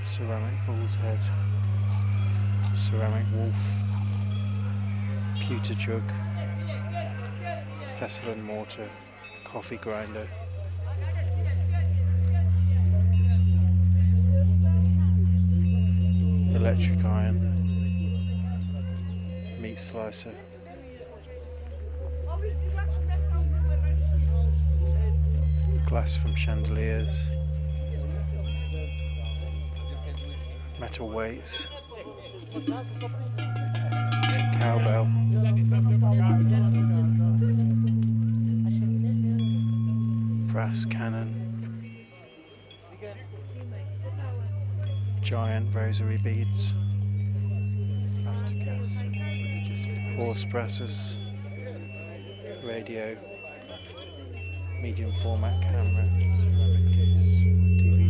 ceramic bull's head, ceramic wolf, pewter jug, pestle and mortar, coffee grinder, electric iron, meat slicer, glass from chandeliers, metal weights, cowbell, brass cannon, giant rosary beads, plasticass, horse brasses, radio, medium format camera, ceramic case, DVD